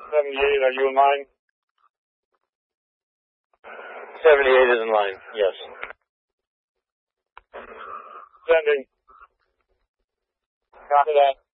78, are you in line? 78 is in line, yes. Sending. Copy that.